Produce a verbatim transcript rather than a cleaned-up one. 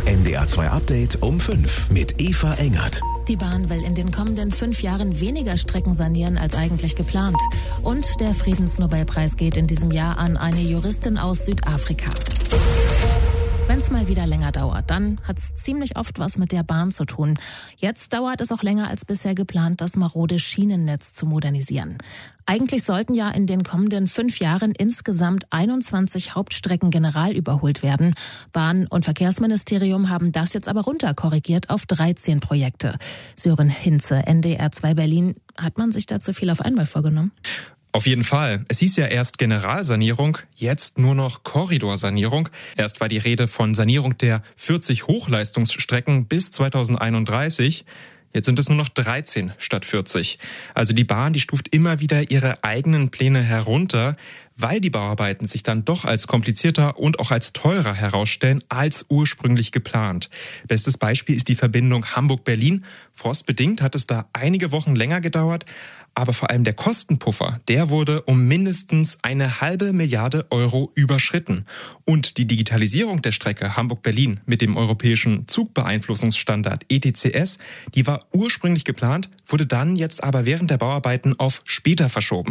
N D R zwei Update um fünf mit Eva Engert. Die Bahn will in den kommenden fünf Jahren weniger Strecken sanieren als eigentlich geplant. Und der Friedensnobelpreis geht in diesem Jahr an eine Juristin aus Südafrika. Wenn es mal wieder länger dauert, dann hat es ziemlich oft was mit der Bahn zu tun. Jetzt dauert es auch länger als bisher geplant, das marode Schienennetz zu modernisieren. Eigentlich sollten ja in den kommenden fünf Jahren insgesamt einundzwanzig Hauptstrecken general überholt werden. Bahn- und Verkehrsministerium haben das jetzt aber runterkorrigiert auf dreizehn Projekte. Sören Hinze, N D R zwei Berlin. Hat man sich da zu viel auf einmal vorgenommen? Auf jeden Fall. Es hieß ja erst Generalsanierung, jetzt nur noch Korridorsanierung. Erst war die Rede von Sanierung der vierzig Hochleistungsstrecken bis zweitausendeinunddreißig. Jetzt sind es nur noch dreizehn statt vierzig. Also die Bahn, die stuft immer wieder ihre eigenen Pläne herunter, weil die Bauarbeiten sich dann doch als komplizierter und auch als teurer herausstellen als ursprünglich geplant. Bestes Beispiel ist die Verbindung Hamburg-Berlin. Frostbedingt hat es da einige Wochen länger gedauert, aber vor allem der Kostenpuffer, der wurde um mindestens eine halbe Milliarde Euro überschritten. Und die Digitalisierung der Strecke Hamburg-Berlin mit dem europäischen Zugbeeinflussungsstandard E T C S, die war ursprünglich geplant, wurde dann jetzt aber während der Bauarbeiten auf später verschoben.